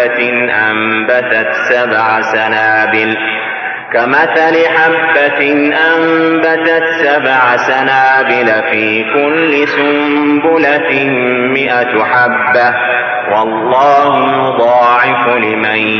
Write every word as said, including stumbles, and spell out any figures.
حبة أنبتت سبع سنابل كمثل حبة أنبتت سبع سنابل في كل سنبلة مئة حبة والله يضاعف لمن